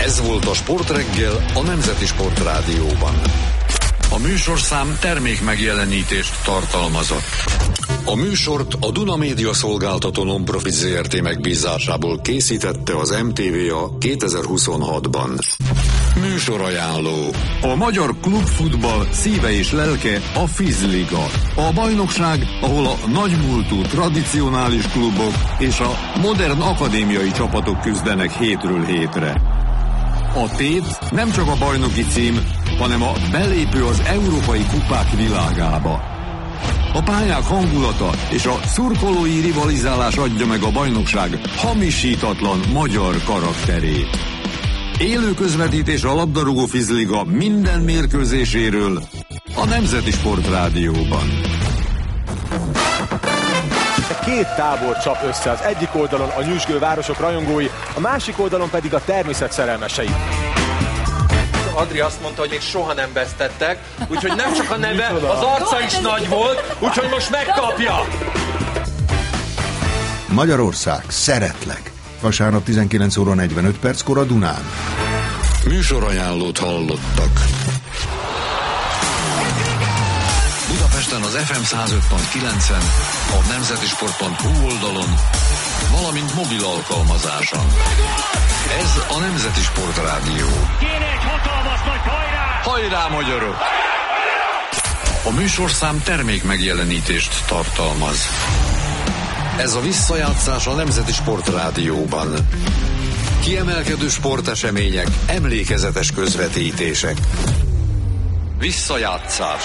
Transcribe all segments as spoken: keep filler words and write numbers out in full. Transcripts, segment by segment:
Ez volt a Sportreggel a Nemzeti Sportrádióban. A műsorszám termék megjelenítést tartalmazott. A műsort a Duna Média Szolgáltató Non-Profit zé er té megbízásából készítette az em té vé a kétezer-huszonhatban. Műsorajánló. A magyar klubfutball szíve és lelke a Fizliga. A bajnokság, ahol a nagymúltú tradicionális klubok és a modern akadémiai csapatok küzdenek hétről hétre. A tét nem csak a bajnoki cím, hanem a belépő az európai kupák világába. A pályák hangulata és a szurkolói rivalizálás adja meg a bajnokság hamisítatlan magyar karakterét. Élő közvetítés a labdarúgó Fizliga minden mérkőzéséről a Nemzeti Sportrádióban. Két tábor csap össze, az egyik oldalon a nyüzsgő városok rajongói, a másik oldalon pedig a természet szerelmesei. Adri azt mondta, hogy még soha nem vesztettek, úgyhogy nem csak a neve, az arca is nagy volt, úgyhogy most megkapja! Magyarország, szeretlek! Vasárnap tizenkilenc óra negyvenöt perckor a Dunán. Műsorajánlót hallottak. Budapesten az ef em száz öt pont kilencen, a nemzetisport pont hu oldalon, valamint mobil alkalmazáson. Ez a Nemzeti Sportrádió. Kéne egy hatalmas nagy hajrá! Hajrá, magyarok! A műsorszám termék megjelenítést tartalmaz. Ez a visszajátszás a Nemzeti Sportrádióban. Kiemelkedő sportesemények, emlékezetes közvetítések. Visszajátszás.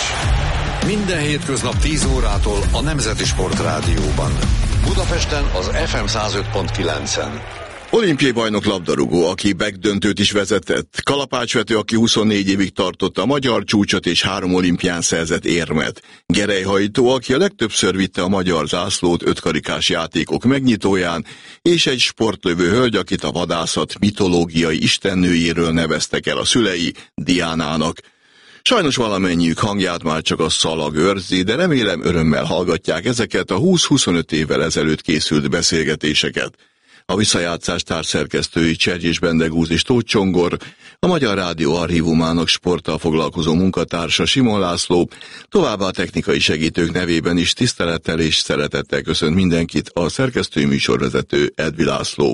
Minden hétköznap tíz órától a Nemzeti Sportrádióban. Budapesten az ef em száz öt pont kilencen. Olimpiai bajnok labdarúgó, aki megdöntőt is vezetett. Kalapácsvető, aki huszonnégy évig tartotta a magyar csúcsot és három olimpián szerzett érmet. Gerelyhajtó, aki a legtöbbször vitte a magyar zászlót ötkarikás játékok megnyitóján, és egy sportlövő hölgy, akit a vadászat mitológiai istennőjéről neveztek el a szülei, Diánának. Sajnos valamennyiük hangját már csak a szalag őrzi, de remélem örömmel hallgatják ezeket a húsz-huszonöt évvel ezelőtt készült beszélgetéseket. A visszajátszás társszerkesztői Csergyés Bendegúz és Tóth Csongor, a Magyar Rádió archívumának sporttal foglalkozó munkatársa Simon László, továbbá a technikai segítők nevében is tisztelettel és szeretettel köszönt mindenkit a szerkesztői műsorvezető Edvi László.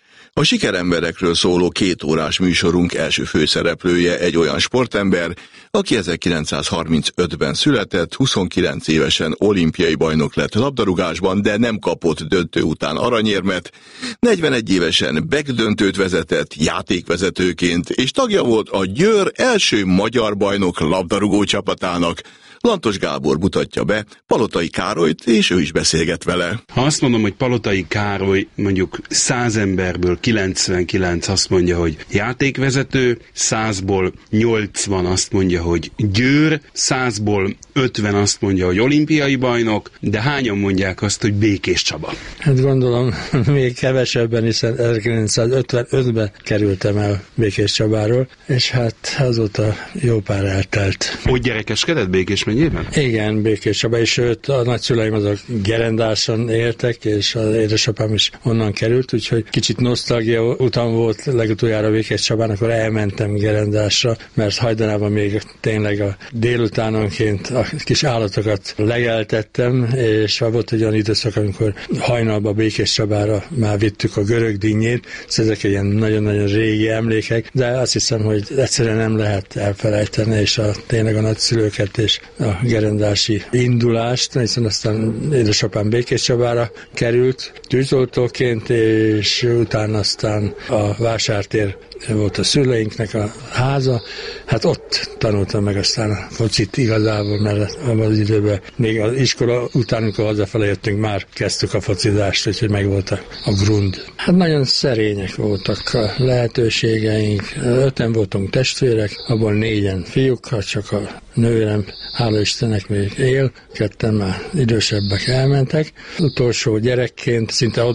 A sikeremberekről szóló két órás műsorunk első főszereplője egy olyan sportember, aki ezerkilencszázharmincötben született, huszonkilenc évesen olimpiai bajnok lett labdarúgásban, de nem kapott döntő után aranyérmet, negyvenegy évesen backdöntőt vezetett játékvezetőként, és tagja volt a Győr első magyar bajnok labdarúgó csapatának. Lantos Gábor mutatja be Palotai Károlyt, és ő is beszélget vele. Ha azt mondom, hogy Palotai Károly mondjuk száz emberből kilencvenkilenc azt mondja, hogy játékvezető, százból nyolcvan azt mondja, hogy Győr, százból ötven azt mondja, hogy olimpiai bajnok, de hányan mondják azt, hogy Békés Csaba? Hát gondolom, még kevesebben, hiszen ezerkilencszázötvenötben kerültem el Békés Csabáról, és hát azóta jó pár eltelt. Hogy gyerekeskedett Békés megyében? Igen, Békés Csaba, és sőt, a nagyszüleim azok Gerendáson éltek, és az édesapám is onnan került, úgyhogy kicsit nosztalgia után volt legutoljára Békés Csabán, akkor elmentem Gerendásra, mert hajdanában még tényleg a délutánonként a kis állatokat legeltettem, és volt egy olyan időszak, amikor hajnalba Békés Csabára már vittük a görög dinnyét, ezek ilyen nagyon-nagyon régi emlékek, de azt hiszem, hogy egyszerűen nem lehet elfelejteni, és a, tényleg a nagyszülőket és a gerendási indulást, hiszen aztán édesapám Békés Csabára került tűzoltóként, és utána aztán a Vásártér volt a szüleinknek a háza, hát ott tanultam meg aztán a focit igazából, mert abban az időben még az iskola után, amikor hazafele jöttünk, már kezdtük a focizást, úgyhogy meg volt a, a grund. Hát nagyon szerények voltak a lehetőségeink, öten voltunk testvérek, abból négyen fiúk, csak a nővérem, hála Istennek még él, ketten már idősebbek elmentek. Utolsó gyerekként szinte oda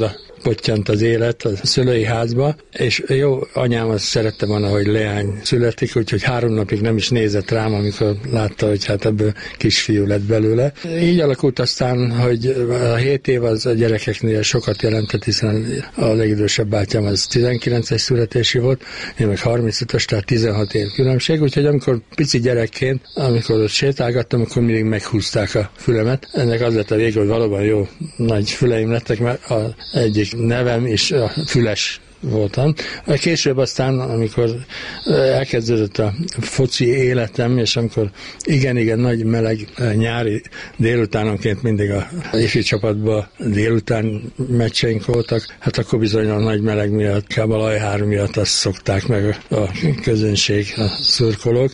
pottyant az élet a szülői házba, és jó, anyám azt szerette volna, hogy leány születik, úgyhogy három napig nem is nézett rám, amikor látta, hogy hát ebből kisfiú lett belőle. Így alakult aztán, hogy a hét év az a gyerekeknél sokat jelentett, hiszen a legidősebb bátyám az tizenkilences születési volt, én meg harmincötös, tehát tizenhat év különbség, úgyhogy amikor pici gyerekként, amikor ott sétálgattam, akkor mindig meghúzták a fülemet. Ennek az lett a vége, hogy valóban jó nagy füleim lettek, mert az egyik nevem is a Füles voltam. Később aztán, amikor elkezdődött a foci életem, és amikor igen-igen nagy meleg nyári délutánonként mindig a ifi csapatban délután meccseink voltak, hát akkor bizony a nagy meleg miatt, a Lajhár miatt azt szokták meg a közönség, a szurkolók.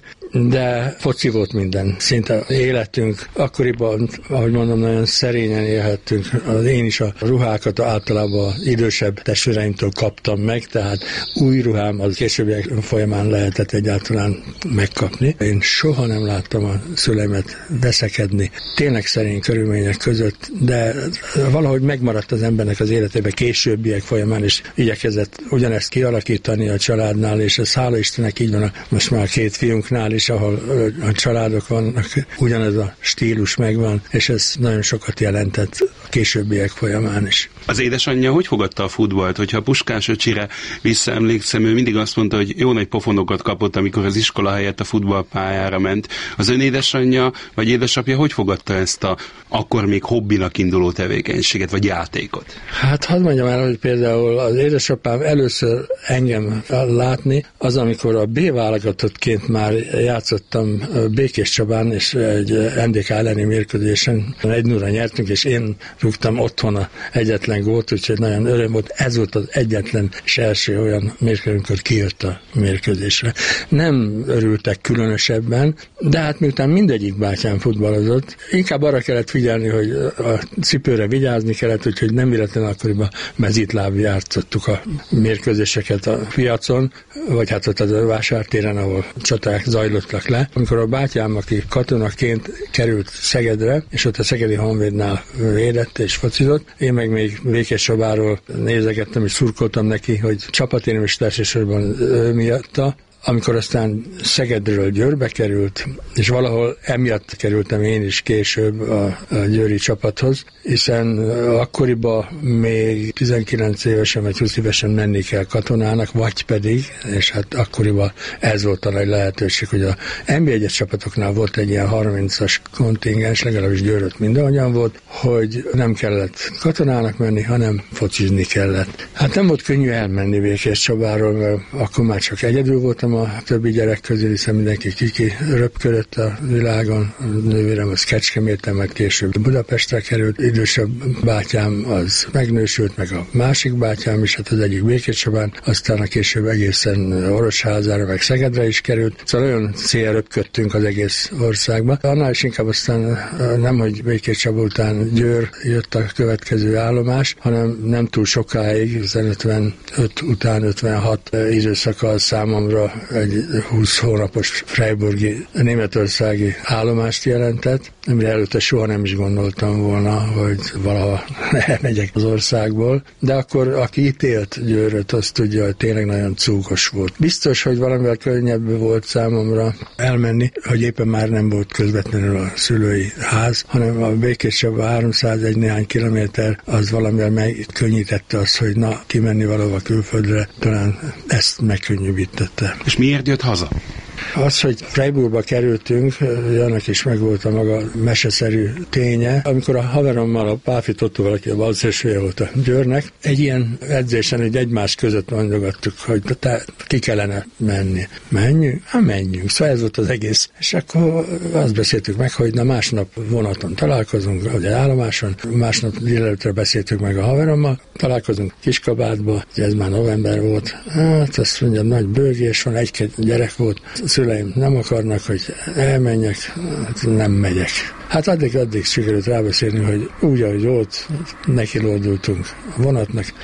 De foci volt minden. Szinte életünk akkoriban, ahogy mondom, nagyon szerényen élhettünk. Én is a ruhákat általában idősebb testvéreimtől kaptam meg, tehát új ruhám az későbbiek folyamán lehetett egyáltalán megkapni. Én soha nem láttam a szüleimet veszekedni. Tényleg szerény körülmények között, de valahogy megmaradt az embernek az életében későbbiek folyamán, és igyekezett ugyanezt kialakítani a családnál, és ez hála Istennek így van a, most már két fiunknál is, ahol a családok vannak, ugyanez a stílus megvan, és ez nagyon sokat jelentett a későbbiek folyamán is. Az édesanyja hogy fogadta a futballt? Hogyha Puskás öcsire visszaemlékszem, ő mindig azt mondta, hogy jó nagy pofonokat kapott, amikor az iskola helyett a futballpályára ment. Az ön édesanyja vagy édesapja hogy fogadta ezt a akkor még hobbinak induló tevékenységet, vagy játékot? Hát hadd mondjam el, hogy például az édesapám először engem látni, az amikor a B-válogatottként már játszottam Békés Csabán, és egy em dé ká elleni mérkőzésen egy nulla nyertünk, és én rúgtam otthon a egyetlen gólt, úgyhogy nagyon öröm volt. Ez volt az egyetlen és első olyan mérkőzés, amikor kijött a mérkőzésre. Nem örültek különösebben, de hát miután mindegyik bátyám futballozott, inkább arra kellett figyelni, hogy a cipőre vigyázni kellett, úgyhogy nem véletlenül akkoriban mezítláb játszottuk a mérkőzéseket a piacon, vagy hát ott az vásártéren, ahol csaták zajlottak le. Amikor a bátyám, aki katonaként került Szegedre, és ott a Szegedi Honvédnál védett és focizott, én meg még Békéscsabáról nézegettem és szurkoltam neki, hogy csapatérem is elsősorban ő miatta. Amikor aztán Szegedről Győrbe került, és valahol emiatt kerültem én is később a, a győri csapathoz, hiszen akkoriban még tizenkilenc évesen vagy húsz évesen menni kell katonának, vagy pedig, és hát akkoriban ez volt a nagy lehetőség, hogy a en bé egyes csapatoknál volt egy ilyen harmincas kontingens, legalábbis Győrött mindenhogyan volt, hogy nem kellett katonának menni, hanem focizni kellett. Hát nem volt könnyű elmenni Békéscsabáról, mert akkor már csak egyedül voltam a többi gyerek közül, hiszen mindenki kiki röpködött a világon. A nővérem az Kecskeméten, meg később Budapestre került. Idősebb bátyám az megnősült, meg a másik bátyám is, hát az egyik Békéscsabán, aztán a később egészen Orosházára, meg Szegedre is került. Szóval olyan széjjel röpködtünk az egész országba. Annál is inkább aztán nem, hogy Békéscsaba után Győr jött a következő állomás, hanem nem túl sokáig, hiszen ötvenöt után ötvenhat időszaka számomra egy húsz hónapos freiburgi németországi állomást jelentett, amire előtte soha nem is gondoltam volna, hogy valaha elmegyek az országból, de akkor aki itt élt Győröt, azt tudja, hogy tényleg nagyon cúgos volt. Biztos, hogy valamivel könnyebb volt számomra elmenni, hogy éppen már nem volt közvetlenül a szülői ház, hanem a Békéscsaba háromszázegy néhány kilométer, az valamivel megkönnyítette azt, hogy na, kimenni valahova külföldre, talán ezt megkönnyűbítette. És miért jött haza? Az, hogy Freiburgba kerültünk, annak is megvolt a maga meseszerű ténye. Amikor a haverommal, a Páfi Tottóval, aki a balszélsője volt a Győrnek, egy ilyen edzésen, egy egymás között mondogattuk, hogy te ki kellene menni. Menjünk? Hát menjünk. Szóval ez volt az egész. És akkor azt beszéltük meg, hogy na másnap vonaton találkozunk, vagy állomáson, másnap délelőttre beszéltük meg a haverommal, találkozunk Kiskabátba, ez már november volt. Hát azt mondja, nagy bőgés van, egy-két gyerek volt, szüleim nem akarnak, hogy elmenjek, nem megyek. Hát addig-addig sikerült rábeszélni, hogy úgy, ahogy volt, nekilódultunk a vonatnak,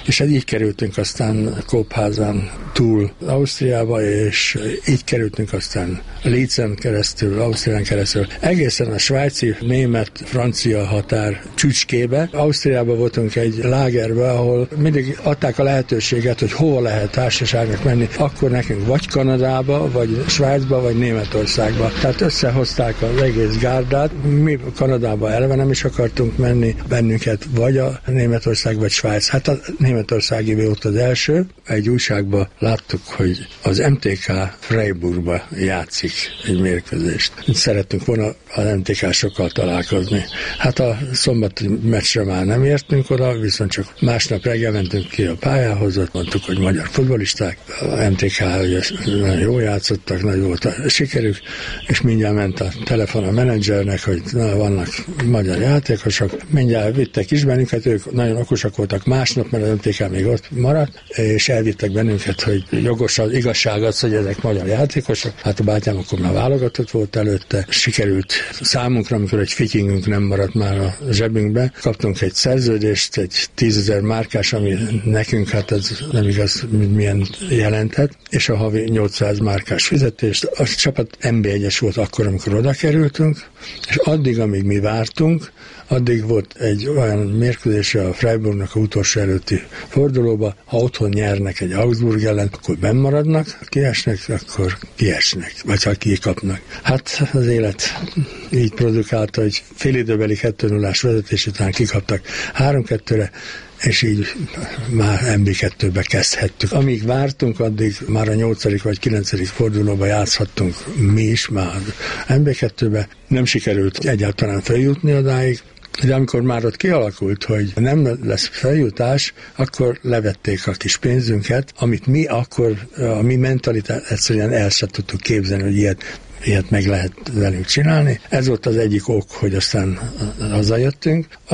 És így kerültünk aztán Kópházán túl Ausztriába, és így kerültünk aztán Leedsen keresztül, Ausztrián keresztül, egészen a svájci, német, francia határ csücskébe. Ausztriában voltunk egy lágerbe, ahol mindig adták a lehetőséget, hogy hova lehet társaságnak menni. Akkor nekünk vagy Kanadába, vagy Svájcba, vagy Németországba. Tehát összehozták az egész gárdát. Mi Kanadába eleve nem is akartunk menni, bennünket vagy a Németország, vagy Svájc. Hát a németországi volt az első. Egy újságban láttuk, hogy az em té ká Freiburgba játszik egy mérkőzést. Szerettünk volna az em té ká-sokkal találkozni. Hát a szombati meccsre már nem értünk oda, viszont csak másnap reggel mentünk ki a pályához, ott mondtuk, hogy magyar futballisták, a em té ká nagyon jól játszottak, nagy volt a sikerük, és mindjárt ment a telefon a menedzsernek, hogy na, vannak magyar játékosok, mindjárt vittek is bennünket, ők nagyon okosak voltak másnap, mert az em té ká még ott maradt, és elvittek bennünket, hogy jogos az igazság az, hogy ezek magyar játékosok. Hát a bátyám akkor már válogatott volt előtte, sikerült számunkra, amikor egy fityingünk nem maradt már a zsebünkbe, kaptunk egy szerződést, egy tízezer márkás, ami nekünk hát ez nem igaz, milyen jelentett, és a havi nyolcszáz márkás fizetést. A csapat en bé egyes volt akkor, amikor oda kerültünk, és addig, amíg mi vártunk, addig volt egy olyan mérkőzése a Freiburgnak a utolsó előtti fordulóba, ha otthon nyernek egy Augsburg ellen, akkor bennmaradnak, ha kiesnek, akkor kiesnek, vagy ha kikapnak. Hát az élet így produkálta, hogy félidőbeli kettő nullás vezetés után kikaptak három kettőre, és így már em bé kettőbe kezdhettük. Amíg vártunk, addig már a nyolcadik vagy kilencedik fordulóba játszhattunk mi is már em bé kettőbe. Nem sikerült egyáltalán feljutni odáig, de amikor már ott kialakult, hogy nem lesz feljutás, akkor levették a kis pénzünket, amit mi akkor, a mi mentalitás egyszerűen el sem tudtuk képzelni, hogy ilyet ilyet meg lehet velünk csinálni. Ez volt az egyik ok, hogy aztán hazajöttünk. A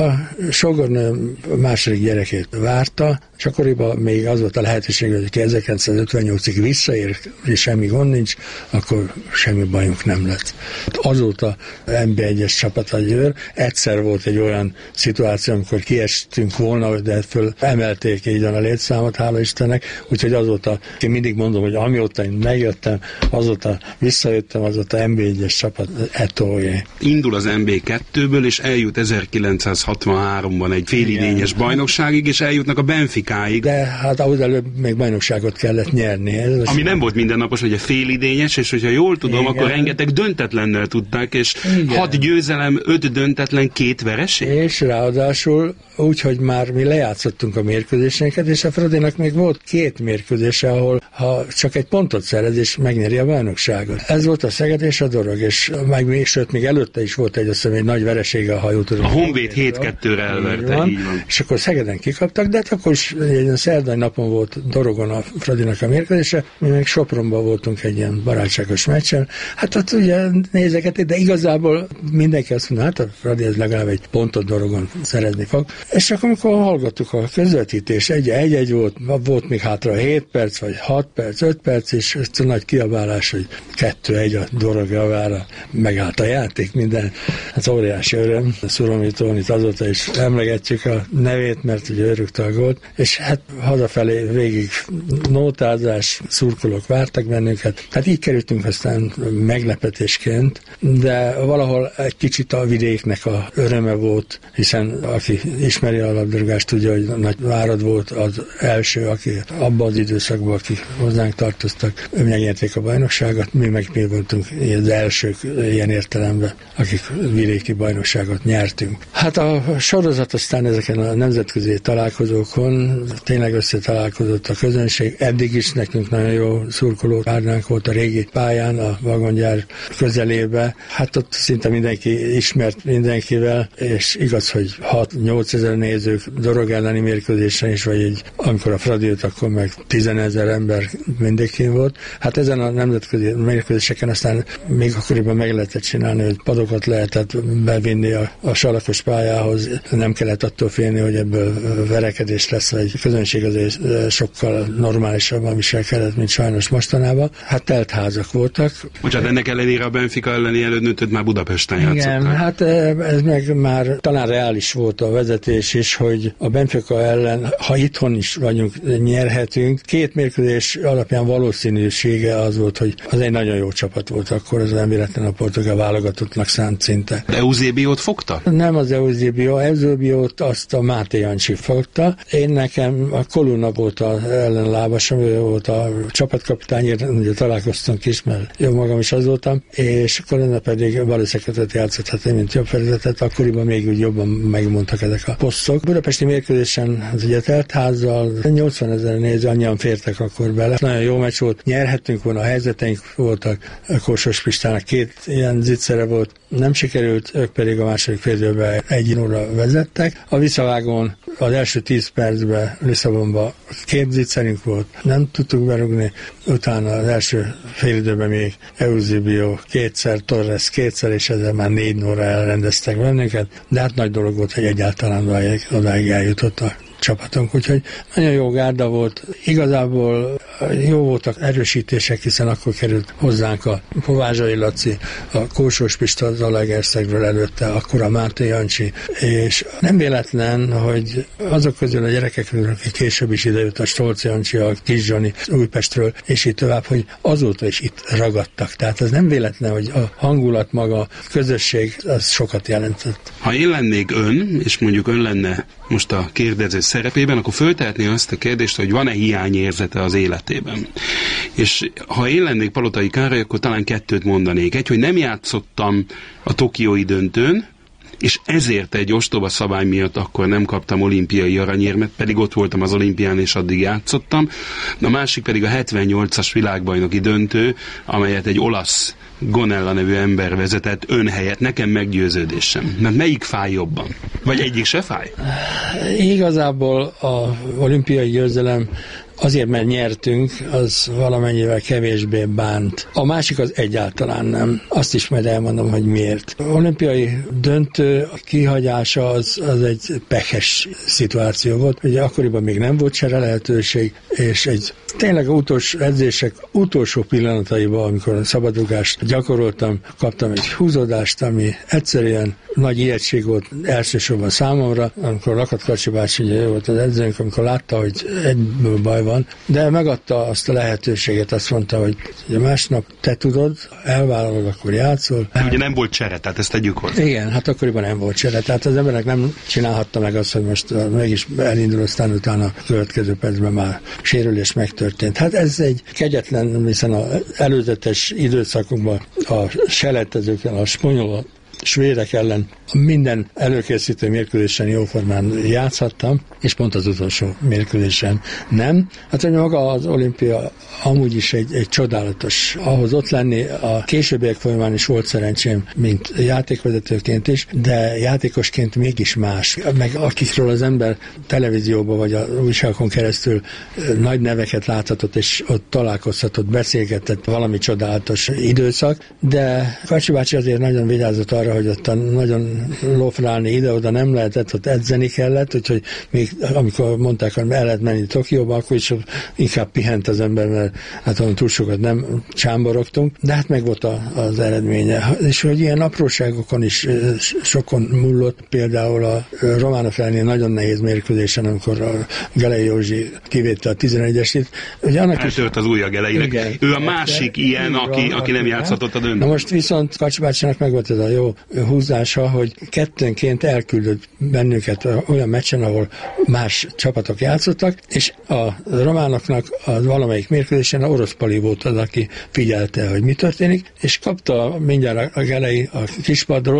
sógornő második gyerekét várta, és akkoriban még az volt a lehetőség, hogy ezerkilencszázötvennyolcig visszaér, és semmi gond nincs, akkor semmi bajunk nem lett. Azóta em bé egyes csapat a Győr. Egyszer volt egy olyan szituáció, amikor kiestünk volna, de föl emelték így a létszámot, hála Istennek, úgyhogy azóta, én mindig mondom, hogy amióta én megjöttem, azóta visszajöttem, azóta em bé egyes csapat etóé. Indul az em bé kettőből, és eljut ezerkilencszázhatvanháromban egy félidényes bajnokságig, és eljutnak a Benficáig. De hát ahhoz előbb még bajnokságot kellett nyerni. Ez Ami nem volt mindennapos, hogy a félidényes, és hogyha jól tudom, igen, akkor rengeteg döntetlennel tudták, és igen, hat győzelem, öt döntetlen, két vereség. És ráadásul úgy, hogy már mi lejátszottunk a mérkőzéseket, és a Fradinak még volt két mérkőzése, ahol ha csak egy pontot szerez, és megnyeri a bajnokságot. Ez volt a Szeged és a Dorog, és meg még, sőt, még előtte is volt egy, azt hiszem, egy nagy veresége a hajótól. A Honvéd hét kettőre elverte, van, így van. És akkor Szegeden kikaptak, de hát akkor is egy szerdai napon volt Dorogon a Fradinak a mérkőzése, mi még Sopronban voltunk egy ilyen barátságos meccsen. Hát ott ugye nézegetik, de igazából mindenki azt mondta, hát a Fradi ez legalább egy pontot Dorogon szerezni fog. És akkor, amikor hallgattuk a közvetítés, egy-egy volt, volt még hátra hét perc, vagy hat perc, öt perc, és ez a nagy kiabálás, hogy kettő-egy a Dorog javára, megállt a játék, minden. Hát óriási öröm. Szuromi Tónit azóta is emlegetjük a nevét, mert ugye öröktag volt, és hát hazafelé végig nótázás, szurkolók vártak bennünket. Hát így kerültünk aztán meglepetésként, de valahol egy kicsit a vidéknek a öröme volt, hiszen aki ismeri a labdarúgást, tudja, hogy Nagy Várad volt az első, aki abban az időszakban, akik hozzánk tartoztak, megnyerték a bajnokságot, mi meg mi voltunk az elsők ilyen értelemben, akik vidéki bajnokságot nyertünk. Hát a sorozat aztán ezeken a nemzetközi találkozókon tényleg összetalálkozott a közönség. Eddig is nekünk nagyon jó szurkoló párnánk volt a régi pályán, a vagongyár közelébe. Hát ott szinte mindenki ismert mindenkivel, és igaz, hogy hat-nyolc ezer nézők Dorog elleni mérkőzésen is, vagy egy, amikor a Fradi jött, akkor meg tizenezer ember mindenki volt. Hát ezen a nemzetközi mérkőzéseken aztán hiszen még akkoriban meg lehetett csinálni, hogy padokat lehetett bevinni a, a salakos pályához, nem kellett attól félni, hogy ebből verekedés lesz, vagy közönség azért sokkal normálisabban viselkedett, mint sajnos mostanában. Hát telt házak voltak. Bocsánat, ennek ellenére a Benfica elleni elődöntőt már Budapesten játszották. Igen, hát ez meg már talán reális volt a vezetés is, hogy a Benfica ellen, ha itthon is vagyunk, nyerhetünk. Két mérkőzés alapján valószínűsége az volt, hogy az egy nagyon jó csapat volt akkor, az nem véletlen a portugál válogatottnak szánt szinte. De Eusebio-t fogta? Nem az Eusebio, Eusebio-t azt a Máté Jancsi fogta. Én nekem a Koluna volt az ellenlábasom, ő volt a csapatkapitány, ugye találkoztunk is, mert jó magam is az voltam, és Koluna pedig balőszeketet játszott, hát én mint jobb felületet, akkoriban még úgy jobban megmondtak ezek a posztok. Budapesti mérkőzésen az ugye teltházzal nyolcvanezer néző, annyian fértek akkor bele. Nagyon jó meccs volt, nyerhettünk volna, a helyzeteink voltak, Kósos Pistának két ilyen zicsere volt, nem sikerült, ők pedig a második félidőben egy óra vezettek. A visszavágón az első tíz percben Lisszabonban két zicserünk volt, nem tudtuk berúgni, utána az első félidőben még Eusebio kétszer, Torres kétszer, és ezzel már négy óra elrendeztek bennünket, de hát nagy dolog volt, hogy egyáltalán odáig, odáig eljutott a csapatunk, úgyhogy nagyon jó gárda volt. Igazából jó voltak erősítések, hiszen akkor került hozzánk a Kovázsai Laci, a Kósos Pista az Zalaegerszegről előtte, akkor a Máté Jancsi, és nem véletlen, hogy azok közül a gyerekek, akik később is idejött, a Stolz Jancsi, a Kis Zsani Újpestről, és így tovább, hogy azóta is itt ragadtak. Tehát ez nem véletlen, hogy a hangulat maga, a közösség, az sokat jelentett. Ha én lennék ön, és mondjuk ön lenne most a kérdező szerepében, akkor föltehetné azt a kérdést, hogy van-e hiányérzete az életében. És ha én lennék Palotai Károly, akkor talán kettőt mondanék. Egy, hogy nem játszottam a tokiói döntőn, és ezért egy ostoba szabály miatt akkor nem kaptam olimpiai aranyérmet, pedig ott voltam az olimpián, és addig játszottam. A másik pedig a hetvennyolcas világbajnoki döntő, amelyet egy olasz Gonella nevű ember vezetett ön helyett, nekem meggyőződésem. Mert melyik fáj jobban? Vagy egyik se fáj? Igazából a olimpiai győzelem azért, mert nyertünk, az valamennyivel kevésbé bánt. A másik az egyáltalán nem. Azt is majd elmondom, hogy miért. Az olimpiai döntő kihagyása az, az egy pehes szituáció volt. Ugye akkoriban még nem volt csere lehetőség, és egy tényleg utolsó edzések utolsó pillanataiban, amikor a szabadrugást gyakoroltam, kaptam egy húzódást, ami egyszerűen nagy ijegység volt elsősorban számomra, amikor Lakat Kacsi bácsi, ugye volt az edzőnk, amikor látta, hogy egyből baj van, de megadta azt a lehetőséget, azt mondta, hogy ugye másnap te tudod, elvállalod, akkor játszol. Ugye nem volt csere, tehát ezt tegyük hozzá. Igen, hát akkoriban nem volt csere, tehát az emberek nem csinálhatta meg azt, hogy most mégis elindul, aztán utána a következő percben már sérülés megtörtént. Hát ez egy kegyetlen, hiszen az előzetes időszakunkban a seletezőkkel, a spanyol svédek ellen minden előkészítő mérkőzésen jóformán játszhattam, és pont az utolsó mérkőzésen nem. Hát, hogy maga az olimpia amúgy is egy, egy csodálatos. Ahhoz ott lenni, a későbbiek folyamán is volt szerencsém, mint játékvezetőként is, de játékosként mégis más. Meg akikről az ember televízióban vagy a újságokon keresztül nagy neveket láthatott, és ott találkozhatott, beszélgetett, valami csodálatos időszak, de Kacsi bácsi azért nagyon vigyázott arra, hogy ott nagyon lofrálni ide-oda nem lehetett, ott edzeni kellett, úgyhogy még amikor mondták, hogy el lehet menni Tokióba, akkor is inkább pihent az ember, mert hát onnan túl sokat nem csámborogtunk, de hát meg volt a, az eredménye. És hogy ilyen apróságokon is sokon múlott, például a Románov elleni nagyon nehéz mérkőzésen, amikor a Gelei Józsi kivédte a tizenegyesit. Eltört az ujja Geleinek. Igen, ő a másik ilyen, aki, aki nem játszhatott a döntőt. Na most viszont Kacsi bácsinak meg volt ez a jó húzása, hogy kettőnként elküldött bennünket olyan meccsen, ahol más csapatok játszottak, és a románoknak a valamelyik mérkőzésen a Orosz Pali volt az, aki figyelte, hogy mi történik, és kapta mindjárt a Gelei a kispadról,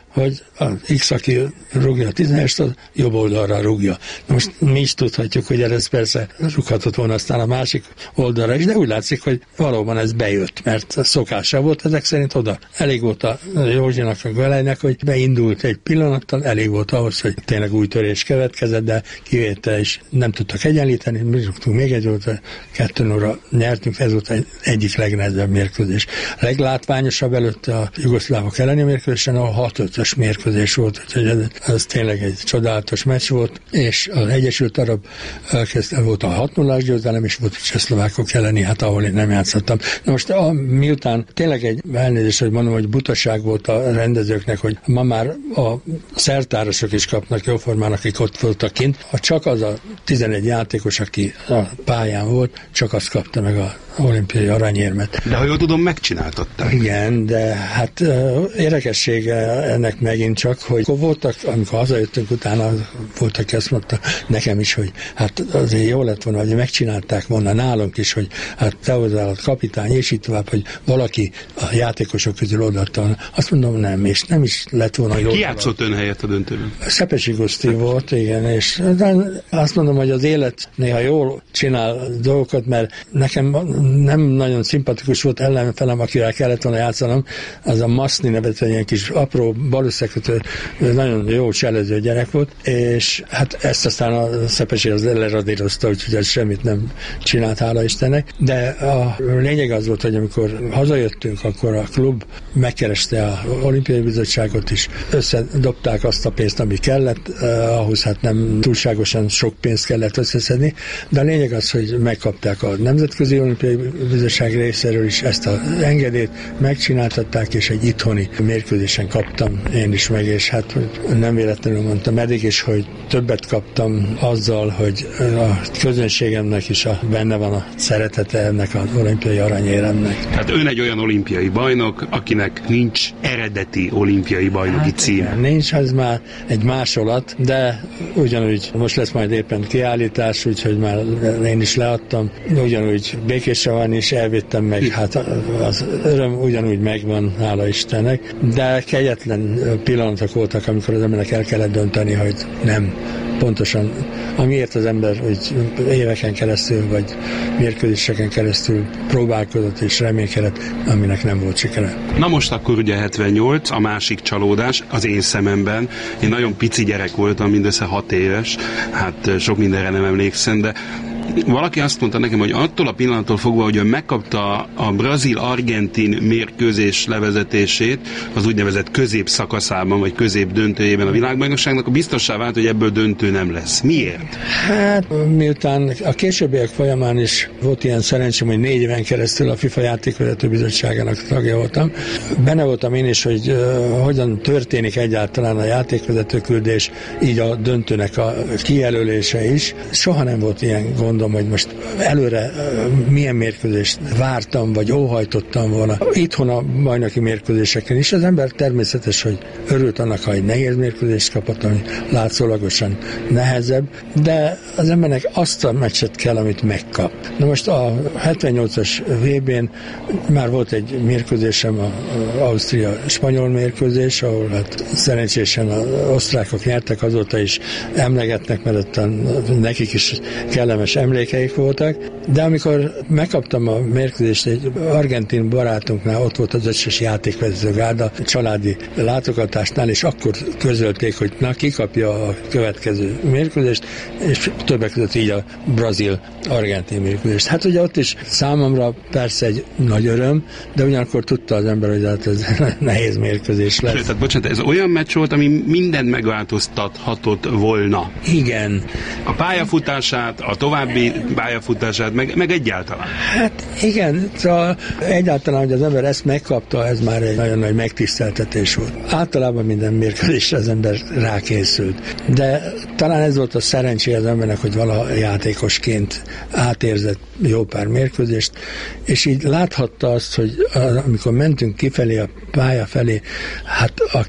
hogy az X, aki rúgja a tizenest, az jobb oldalra rúgja. Na most mi is tudhatjuk, hogy ez persze rúghatott volna aztán a másik oldalra is, de úgy látszik, hogy valóban ez bejött, mert szokása volt ezek szerint oda. Elég volt a Józsinak, a Galejnek, hogy beindult egy pillanattal, elég volt ahhoz, hogy tényleg új törés következett, de kivétel is nem tudtak egyenlíteni, mi rúgtunk még egy volt, kettő óra nyertünk, ez volt egy egyik legnehezebb mérkőzés. A leglátványosabb előtt a jugoszlávok elleni mérkőzésen, ahol hat ötös mérkőzés volt, úgyhogy ez, ez tényleg egy csodálatos meccs volt, és az Egyesült Arab elkezdte, volt a hat nullás győzelem, és volt a csehszlovákok elleni, hát ahol én nem játszottam. Na most a, miután tényleg egy elnézés, hogy mondom, hogy butaság volt a rendezőknek, hogy ma már a szertárosok is kapnak jóformán, akik ott voltak kint, ha csak az a tizenegy játékos, aki a pályán volt, csak azt kapta meg a olimpiai aranyérmet. De ha jól tudom, megcsináltatták. Igen, de hát uh, érdekessége ennek megint csak, hogy voltak, amikor hazajöttünk utána, voltak, aki azt mondta nekem is, hogy hát azért jó lett volna, hogy megcsinálták volna nálunk is, hogy hát te hozzá kapitány, és így tovább, hogy valaki a játékosok közül odaadta. Azt mondom, nem, és nem is lett volna jó. Ki játszott ön helyett a döntőben? Szepesi Guszti volt, igen, és azt mondom, hogy az élet néha jól csinál dolgokat, mert nekem nem nagyon szimpatikus volt ellenfelem, akivel kellett volna játszanom, az a Maszni nevet, egy ilyen kis apró balüsszekötő, nagyon jó cselező gyerek volt, és hát ezt aztán a Szepesi az leradírozta, úgyhogy semmit nem csinált, hála Istennek, de a lényeg az volt, hogy amikor hazajöttünk, akkor a klub megkereste a olimpiai bizottságot is, összedobták azt a pénzt, ami kellett, eh, ahhoz hát nem túlságosan sok pénzt kellett összeszedni, de a lényeg az, hogy megkapták a Nemzetközi Olimpiai Bizottság részéről is ezt az engedélyt, megcsináltatták, és egy itthoni mérkőzésen kaptam én is meg, és hát nem véletlenül mondtam eddig is, hogy többet kaptam azzal, hogy a közönségemnek is a, benne van a szeretete ennek az olimpiai aranyéremnek. Tehát ön egy olyan olimpiai bajnok, akinek nincs eredeti olimpiai bajnoki hát, cím. Igen, nincs, ez már egy másolat, de ugyanúgy most lesz majd éppen kiállítás, úgyhogy már én is leadtam, ugyanúgy Békésre van is, elvittem meg, hát az öröm ugyanúgy megvan, hála Istennek, de kegyetlen pillanatok voltak, amikor az embernek el kellett dönteni, hogy nem. Pontosan, amiért az ember úgy éveken keresztül, vagy mérkőzéseken keresztül próbálkozott és reménykedett, aminek nem volt sikere. Na most akkor ugye hetvennyolc, a másik csalódás az én szememben. Én nagyon pici gyerek voltam, mindössze hat éves, hát sok mindenre nem emlékszem, de valaki azt mondta nekem, hogy attól a pillanattól fogva, hogy ő megkapta a brazil-argentin mérkőzés levezetését az úgynevezett középszakaszában, vagy közép döntőjében a világbajnokságnak, a biztossá vált, hogy ebből döntő nem lesz. Miért? Hát, miután a későbbiek folyamán is volt ilyen szerencsém, hogy négy éven keresztül a FIFA játékvezető bizottságának tagja voltam. Benne voltam én is, hogy uh, hogyan történik egyáltalán a játékvezető küldés, így a döntőnek a kijelölése is. Soha nem volt ilyen gond, hogy most előre milyen mérkőzést vártam, vagy óhajtottam volna. Itthon a bajnoki mérkőzéseken is az ember természetes, hogy örült annak, ha egy nehéz mérkőzést kapott, ami látszólagosan nehezebb, de az embernek azt a meccset kell, amit megkap. Na most a hetvennyolcas vé bén már volt egy mérkőzésem, az Ausztria-spanyol mérkőzés, ahol hát szerencsésen az osztrákok nyertek, azóta is emlegetnek, mert ottan nekik is kellemes emlékeik voltak, de amikor megkaptam a mérkőzést egy argentin barátunknál, ott volt az összes játékvezető gárda, családi látogatásnál, és akkor közölték, hogy na, ki kapja a következő mérkőzést, és többek között így a brazil-argentin mérkőzést. Hát ugye ott is számomra persze egy nagy öröm, de ugyanakkor tudta az ember, hogy hát ez nehéz mérkőzés lesz. Tehát bocsánat, ez olyan meccs volt, ami mindent megváltoztathatott volna. Igen. A pályafutását, a további pályafutását, meg, meg egyáltalán. Hát igen, szóval egyáltalán, hogy az ember ezt megkapta, ez már egy nagyon nagy megtiszteltetés volt. Általában minden mérkőzésre az ember rákészült. De talán ez volt a szerencsé az embernek, hogy valaha játékosként átérzett jó pár mérkőzést, és így láthatta azt, hogy amikor mentünk kifelé a pálya felé, hát a két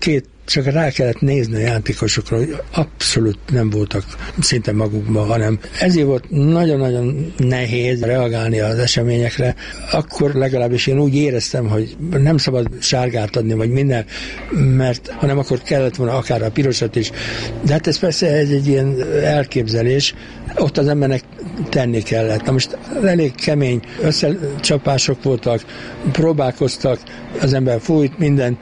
csak rá kellett nézni a játékosokra, hogy abszolút nem voltak szinte magukban, hanem ezért volt nagyon-nagyon nehéz reagálni az eseményekre. Akkor legalábbis én úgy éreztem, hogy nem szabad sárgát adni, vagy minden, mert hanem akkor kellett volna akár a pirosat is. De hát ez persze egy, egy ilyen elképzelés, ott az embernek tenni kellett. Na most elég kemény összecsapások voltak, próbálkoztak, az ember fújt minden,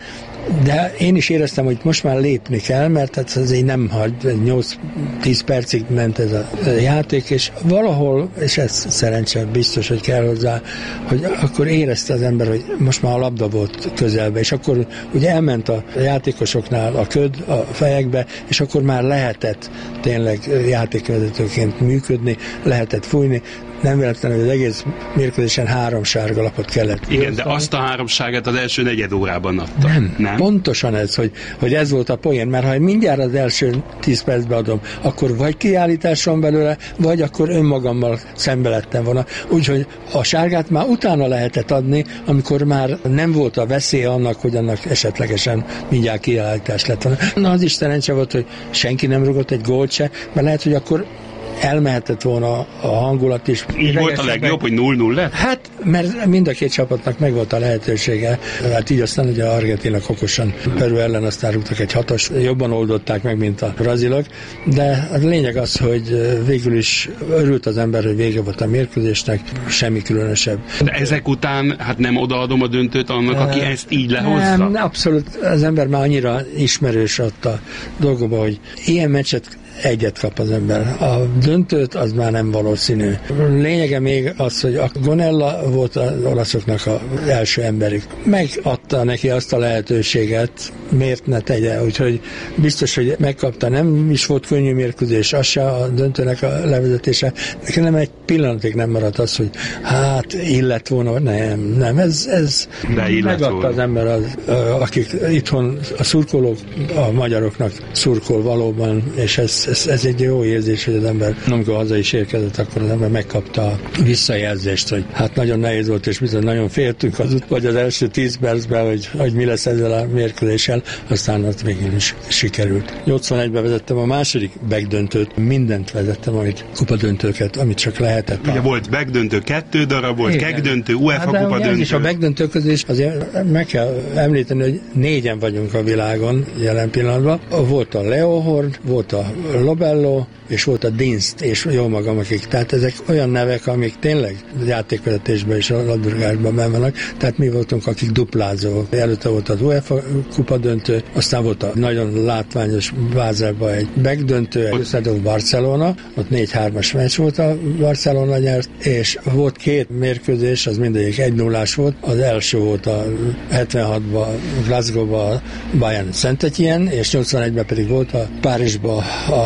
de én is éreztem, hogy most már lépni kell, mert hát ez így nem hagy, nyolc-tíz percig ment ez a játék, és valahol, és ez szerencsére biztos, hogy kell hozzá, hogy akkor érezte az ember, hogy most már a labda volt közelbe, és akkor ugye elment a játékosoknál a köd a fejekbe, és akkor már lehetett tényleg játékvezetőként működni, lehetett fújni. Nem véletlenül, hogy az egész mérkőzésen három sárga lapot kellett. Igen, hozzá. De azt a három sárgát az első negyed órában adta. Nem, nem? Pontosan ez, hogy, hogy ez volt a poén, mert ha mindjárt az első tíz percbe adom, akkor vagy kiállítás van belőle, vagy akkor önmagammal szembe lettem volna. Úgyhogy a sárgát már utána lehetett adni, amikor már nem volt a veszély annak, hogy annak esetlegesen mindjárt kiállítás lett volna. Na, az is szerencse volt, hogy senki nem rugott egy gólt se, mert lehet, hogy akkor elmehetett volna a hangulat is. Így volt a legjobb, hogy null null lett? Hát, mert mind a két csapatnak megvolt a lehetősége. Hát így aztán ugye a argentinok okosan Peru ellen aztán rúgtak egy hatos, jobban oldották meg, mint a brazilok, de a lényeg az, hogy végül is örült az ember, hogy vége volt a mérkőzésnek, semmi különösebb. De ezek után hát nem odaadom a döntőt annak, aki ezt így lehozza? Nem, abszolút, az ember már annyira ismerős ott a dolgokban, hogy ilyen meccset egyet kap az ember. A döntőt az már nem valószínű. Lényege még az, hogy a Gonella volt az olaszoknak az első emberük. Megadta neki azt a lehetőséget, miért ne tegye, úgyhogy biztos, hogy megkapta. Nem is volt könnyű mérkőzés, az se a döntőnek a levezetése. Nekem nem egy pillanatig nem maradt az, hogy hát illet volna, nem, nem, ez, ez megadta volna az ember, az, akik itthon a szurkolók, a magyaroknak szurkol valóban, és ez Ez, ez egy jó érzés, hogy az ember, amikor haza is érkezett, akkor az ember megkapta a visszajelzést, hogy hát nagyon nehéz volt, és bizony nagyon féltünk az, vagy az első tíz percben, hogy, hogy mi lesz ezzel a mérkőzéssel, aztán az végül is sikerült. nyolcvanegyben vezettem a második backdöntőt, mindent vezettem, amit kupadöntőket, amit csak lehetett. Ugye a... volt backdöntő, kettő darab volt, kegdöntő, UEFA hát kupadöntő. És a backdöntő közés azért meg kell említeni, hogy négyen vagyunk a világon jelen pillanatban. Volt a Leo Horn, volt a Lobello, és volt a Dinst, és jó magam, akik. Tehát ezek olyan nevek, amik tényleg játékvezetésben és a labdarúgásban benn vannak. Tehát mi voltunk, akik duplázók. Előtte volt az UEFA kupadöntő, aztán volt a nagyon látványos Bázelban egy backdöntő, összedőlt Barcelona, ott négy hármas meccs volt, a Barcelona nyert, és volt két mérkőzés, az mindegyik egy nullás volt. Az első volt a hetvenhatban Glasgow-ban a Bayern Saint-Étienne, és nyolcvanegyben pedig volt a Párizsban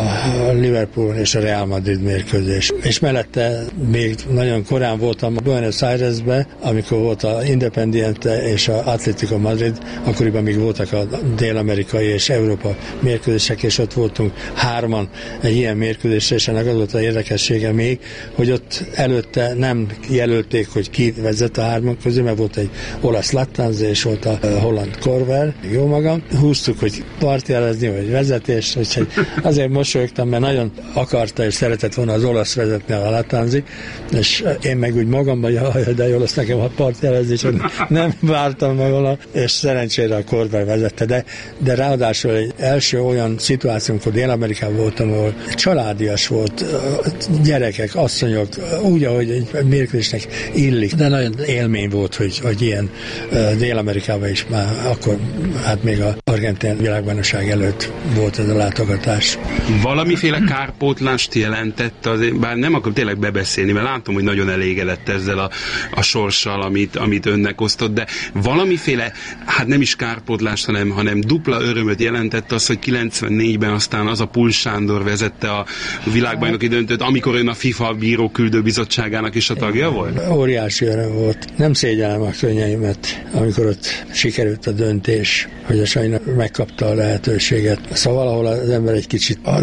a Liverpool és a Real Madrid mérkőzés. És mellette még nagyon korán voltam Buenos Airesbe, amikor volt a Independiente és a Atlético Madrid, akkoriban még voltak a dél-amerikai és Európa mérkőzések, és ott voltunk hárman egy ilyen mérkőzésre, és ennek az volt az érdekessége még, hogy ott előtte nem jelölték, hogy ki vezet a hárman közül, mert volt egy olasz Lattanze és volt a holland Korver, jó magam. Húztuk, hogy partjelezni, vagy vezetés, úgyhogy azért mosolyogtam, mert nagyon akarta és szeretett volna az olasz vezetni a Lattanzi, és én meg úgy magamban, jaj, de jó lesz nekem a partjelezni, hogy nem vártam meg volna, és szerencsére a Korver vezette, de, de ráadásul egy első olyan szituáció, amikor Dél-Amerikában voltam, ahol családias volt, gyerekek, asszonyok, úgy, ahogy egy mérkőzésnek illik, de nagyon élmény volt, hogy, hogy ilyen Dél-Amerikában is már akkor, hát még a argentin világbajnokság előtt volt ez a látogatás. Valamiféle kárpótlást jelentett, azért, bár nem akarom tényleg bebeszélni, mert látom, hogy nagyon elégedett ezzel a, a sorssal, amit, amit önnek osztott, de valamiféle, hát nem is kárpótlást, hanem, hanem dupla örömöt jelentett az, hogy kilencvennégyben aztán az a Pul Sándor vezette a világbajnoki döntőt, amikor ön a FIFA bíróküldő bizottságának is a tagja volt? Óriási öröm volt. Nem szégyellem a könnyeimet, amikor ott sikerült a döntés, hogy a Sajna megkapta a lehetőséget. Szóval ahol az ember egy kicsit az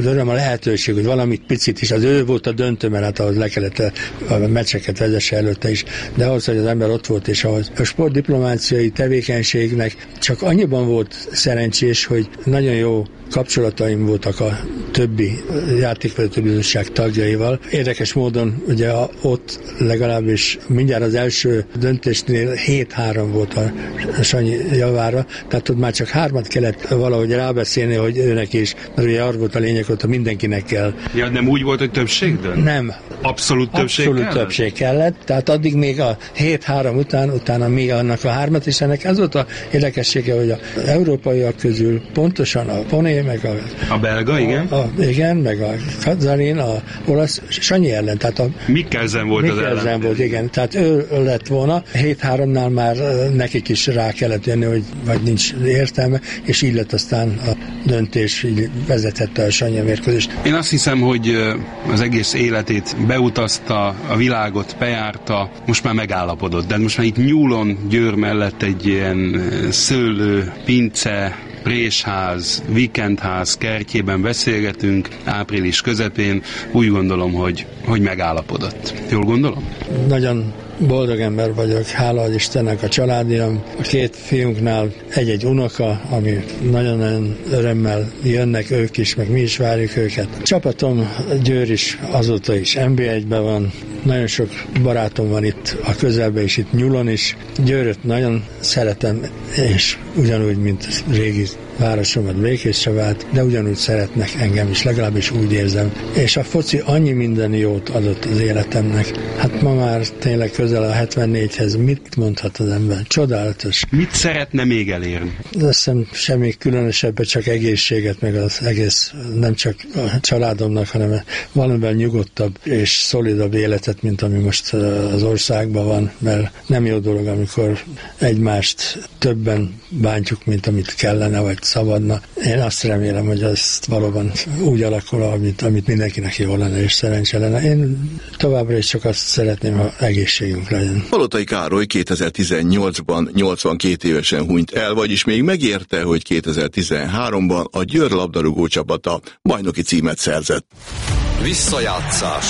az öröm, a lehetőség, hogy valamit picit is, az ő volt a döntő, mert hát ahhoz le kellett a meccseket vezesse előtte is, de ahhoz, hogy az ember ott volt, és ahhoz a sportdiplomáciai tevékenységnek csak annyiban volt szerencsés, hogy nagyon jó kapcsolataim voltak a többi játékvezető bizottság tagjaival. Érdekes módon ugye ott legalábbis mindjárt az első döntésnél hét három volt a Sanyi javára, tehát ott már csak hármat kellett valahogy rábeszélni, hogy őnek is, mert ugye arra volt a lényeg, hogy mindenkinek kell. Ja, nem úgy volt, hogy többség dönt? Nem. Abszolút többség Abszolút kellett? többség kellett, tehát addig még a hét három után, utána még annak a hármat, és ennek ez volt a érdekessége, hogy az európaiak közül pontosan a Poné, meg a... A belga, igen? A, a, igen, meg a Kazarin, a olasz, Sanyi ellen, tehát a... Mikkelsen volt az ellen. Mikkelsen volt, igen, tehát ő lett volna, hét háromnál már nekik is rá kellett jönni, hogy vagy nincs értelme, és így lett aztán a döntés, így vezethette a Sanyi a mérkőzést. Én azt hiszem, hogy az egész életét beutazta, a világot bejárta, most már megállapodott, de most már itt Nyúlon, Győr mellett egy ilyen szőlő, pince, présház, vikendház kertjében beszélgetünk, április közepén, úgy gondolom, hogy, hogy megállapodott. Jól gondolom? Nagyon boldog ember vagyok, hála az Istennek, a családiam, a két fiunknál egy-egy unoka, ami nagyon-nagyon örömmel jönnek ők is, meg mi is várjuk őket. A csapatom Győr is azóta is en bé egyben van, nagyon sok barátom van itt a közelben, és itt Nyúlon is. Győröt nagyon szeretem, és ugyanúgy, mint régi városomat, Békéscsabát, de ugyanúgy szeretnek engem is, legalábbis úgy érzem. És a foci annyi minden jót adott az életemnek. Hát ma már tényleg közel a hetvennégyhez mit mondhat az ember? Csodálatos. Mit szeretne még elérni? Azt hiszem semmi különösebben, csak egészséget, meg az egész, nem csak a családomnak, hanem valamivel nyugodtabb és szolidabb életet, mint ami most az országban van, mert nem jó dolog, amikor egymást többen bántjuk, mint amit kellene, vagy szabadna. Én azt remélem, hogy ezt valóban úgy alakul, amit, amit mindenkinek jó lenne és szerencse lenne. Én továbbra is csak azt szeretném, ha egészségünk legyen. Palotai Károly kétezer-tizennyolcban nyolcvankét évesen hunyt el, vagyis még megérte, hogy kétezer-tizenháromban a Győr labdarúgó csapata bajnoki címet szerzett. Visszajátszás.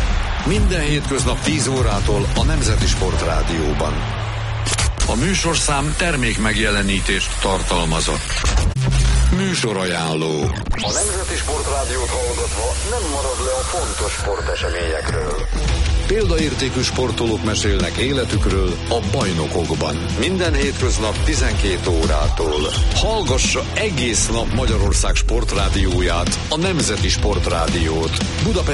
Minden hétköznap tíz órától a Nemzeti Sport Rádióban. A műsorszám termék megjelenítést tartalmazott. Műsorajánló. A Nemzeti Sport Rádiót hallgatva nem marad le a fontos sporteseményekről. Példaértékű sportolók mesélnek életükről a bajnokokban. Minden hétköznap tizenkét órától. Hallgassa egész nap Magyarország sportrádióját, a Nemzeti Sport Rádiót. Budapest